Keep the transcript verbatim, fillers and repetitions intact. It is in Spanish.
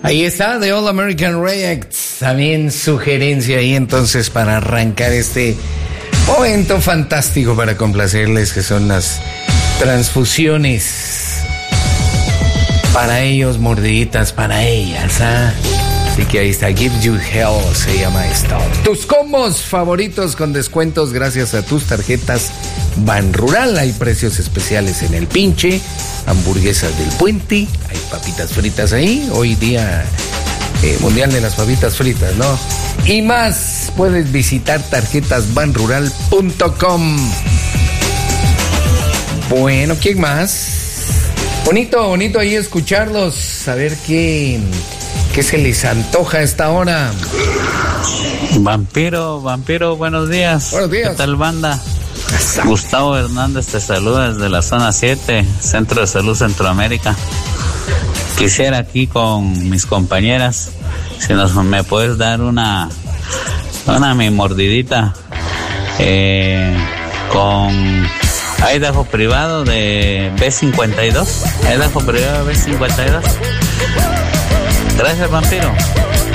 Ahí está, The All American Rejects. También sugerencia ahí entonces para arrancar este momento fantástico para complacerles, que son las transfusiones. Para ellos, mordiditas para ellas, ¿ah? Así que ahí está, Give You Hell se llama esto. Tus combos favoritos con descuentos gracias a tus tarjetas Ban Rural. Hay precios especiales en el Pinche, hamburguesas del Puente, hay papitas fritas ahí, hoy día eh, mundial de las papitas fritas, ¿no? Y más, puedes visitar tarjetas ban rural punto com. Bueno, ¿quién más? Bonito, bonito ahí escucharlos, saber qué... ¿Qué se les antoja a esta hora? Vampiro, vampiro, buenos días. Buenos días. ¿Qué tal, banda? Exacto. Gustavo Hernández te saluda desde la zona siete, Centro de Salud Centroamérica. Quisiera aquí con mis compañeras, si nos me puedes dar una, una mi mordidita eh, con Idaho privado de B cincuenta y dos. Idaho privado de B cincuenta y dos. Gracias, vampiro.